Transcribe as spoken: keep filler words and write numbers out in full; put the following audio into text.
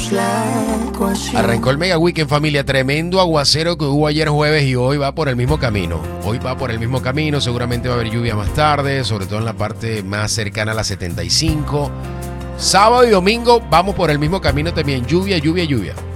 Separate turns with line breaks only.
Arrancó el Mega Weekend, familia. Tremendo aguacero que hubo ayer jueves y hoy va por el mismo camino. Hoy va por el mismo camino. Seguramente va a haber lluvia más tarde, sobre todo en la parte más cercana a la setenta y cinco. Sábado y domingo vamos por el mismo camino también. Lluvia, lluvia, lluvia.